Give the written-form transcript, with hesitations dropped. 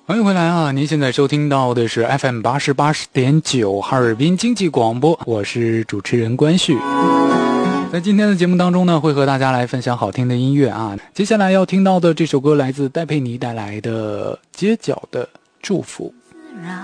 欢迎回来啊！您现在收听到的是 FM88.9哈尔滨经济广播，我是主持人关旭。在今天的节目当中呢，会和大家来分享好听的音乐啊。接下来要听到的这首歌来自戴佩妮带来的《街角的祝福》。